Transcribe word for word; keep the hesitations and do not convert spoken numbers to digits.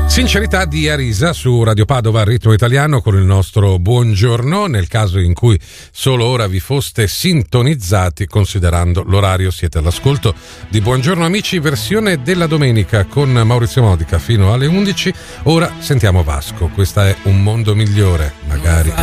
Sincerità di Arisa su Radio Padova Ritmo Italiano con il nostro buongiorno, nel caso in cui solo ora vi foste sintonizzati, considerando l'orario siete all'ascolto di Buongiorno Amici, versione della domenica con Maurizio Modica fino alle undici. Ora sentiamo Vasco, questa è Un mondo migliore, magari.